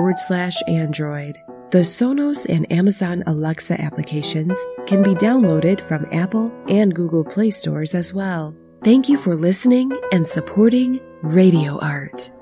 Apple.com/Android. The Sonos and Amazon Alexa applications can be downloaded from Apple and Google Play stores as well. Thank you for listening and supporting Radio Art.